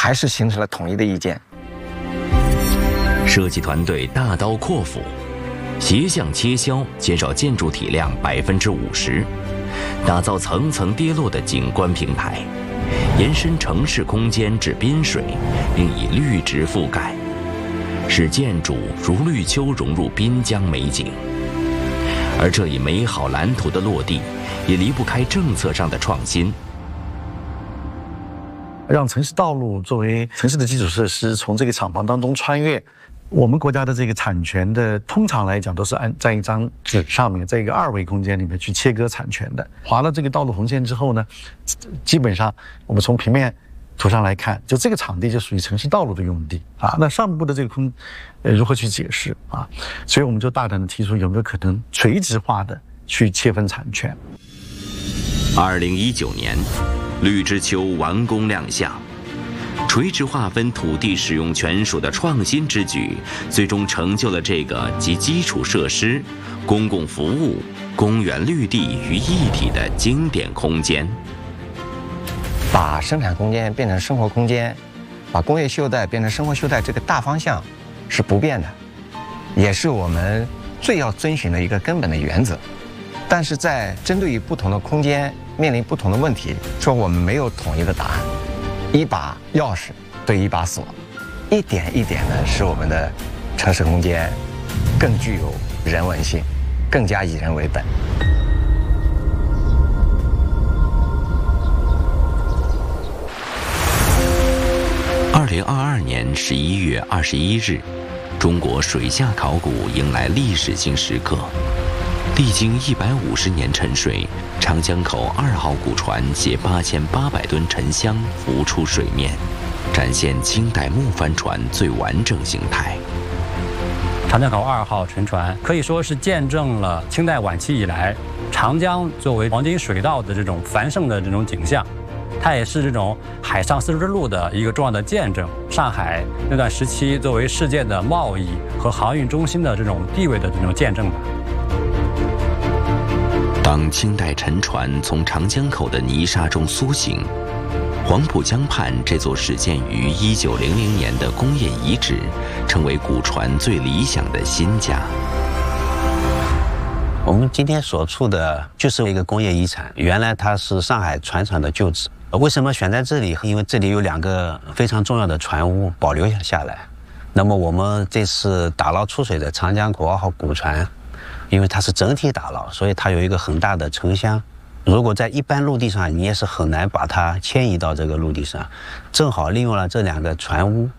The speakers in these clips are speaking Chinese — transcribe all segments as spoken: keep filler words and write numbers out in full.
还是形成了统一的意见。 设计团队大刀阔斧，斜向切削，减少建筑体量百分之五十，打造层层跌落的景观平台，延伸城市空间至滨水，并以绿植覆盖，使建筑如绿丘融入滨江美景。而这一美好蓝图的落地，也离不开政策上的创新。 让城市道路作为城市的基础设施从这个厂房当中穿越。我们国家的这个产权的，通常来讲都是按在一张纸上面，在一个二维空间里面去切割产权的。划了这个道路红线之后呢，基本上我们从平面图上来看，就这个场地就属于城市道路的用地啊。那上部的这个空，呃，如何去解释啊？所以我们就大胆的提出，有没有可能垂直化的去切分产权？ 二零一九年，绿之丘完工亮相。垂直划分土地使用权属的创新之举，最终成就了这个集基础设施、公共服务、公园绿地于一体的经典空间。 把生产空间变成生活空间，把工业袖带变成生活袖带，这个大方向是不变的，也是我们最要遵循的一个根本的原则。但是在针对于不同的空间面临不同的问题，说我们没有统一的答案。一把钥匙对一把锁，一点一点的使我们的城市空间更具有人文性，更加以人为本。 二零二二年十一月二十一日，中国水下考古迎来历史性时刻。历经一百五十年沉睡，长江口二号古船携八千八百吨沉箱浮出水面，展现清代木帆船最完整形态。 长江口二号沉船可以说是见证了清代晚期以来长江作为黄金水道的这种繁盛的这种景象，它也是这种海上丝绸之路的一个重要的见证。上海那段时期作为世界的贸易和航运中心的这种地位的这种见证吧。 当清代沉船从长江口的泥沙中苏醒，黄浦江畔这座始建于一九零零年的工业遗址，成为古船最理想的新家。 我们今天所处的就是一个工业遗产，原来它是上海船厂的旧址。为什么选在这里？因为这里有两个非常重要的船坞保留下来。那么我们这次打捞出水的长江口二号古船，因为它是整体打捞，所以它有一个很大的沉箱。如果在一般陆地上，你也是很难把它迁移到这个陆地上，正好利用了这两个船坞。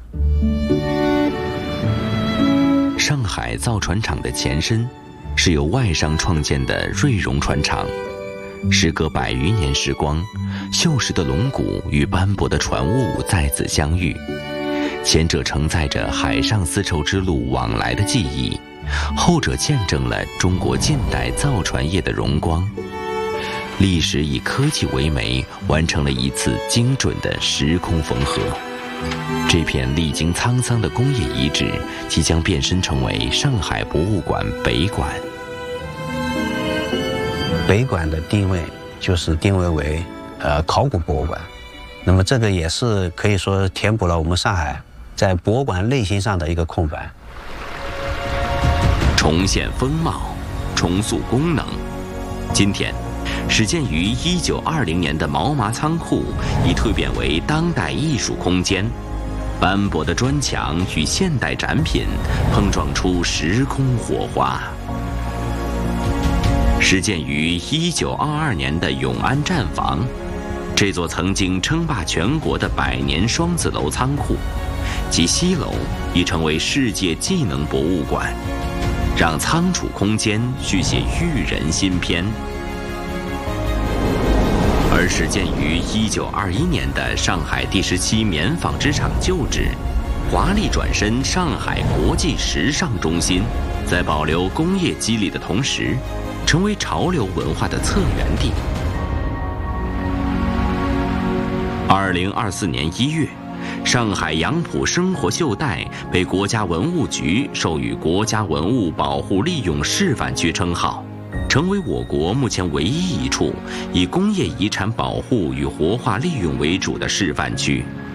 上海造船厂的前身是由外商创建的瑞荣船厂，时隔百余年时光，锈蚀的龙骨与斑驳的船坞再次相遇，前者承载着海上丝绸之路往来的记忆，后者见证了中国近代造船业的荣光。历史以科技为媒，完成了一次精准的时空缝合。这片历经沧桑的工业遗址，即将变身成为上海博物馆北馆。 北馆的定位就是定位为呃考古博物馆，那么这个也是可以说填补了我们上海在博物馆类型上的一个空白。 重现风貌，重塑功能。今天，始建于一九二零年的毛麻仓库已蜕变为当代艺术空间，斑驳的砖墙与现代展品碰撞出时空火花。始建于一九二二年的永安站房，这座曾经称霸全国的百年双子楼仓库及西楼已成为世界技能博物馆，让仓储空间续写育人新篇。而始建于一九二一年的上海第十七棉纺织厂旧址，华丽转身上海国际时尚中心，在保留工业肌理的同时，成为潮流文化的策源地。二零二四年一月，上海杨浦生活袖带被国家文物局授予国家文物保护利用示范区称号，成为我国目前唯一一处以工业遗产保护与活化利用为主的示范区。